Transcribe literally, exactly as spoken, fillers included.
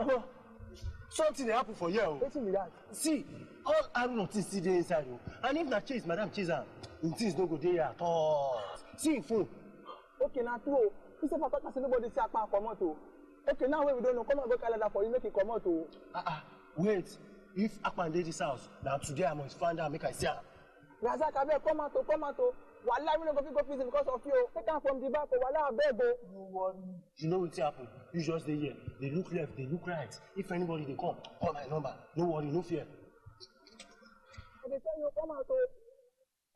Baba, something dey happen for here. Wetin be that? See, all Haruna things still dey inside o. And if na chase, madam chase am, im things no go dey here at all. See im phone. Okay, na true. He say for talk say nobody see Akpan comot o. Okay, now wey we don't know, come and go calendar for you make it come out o. Ah ah, wait. If Akpan dey this house, now today I must find out make I see am. Razak, abeg come out o, come out o. Wallahi, we no go fit go prison because of you. Take am from the back o. Wallahi, abeg o. No worry. You know wetin happen? You just dey here. They look left, they look right. If anybody dey come, call my number. No worry, no fear. I dey tell you, come out o.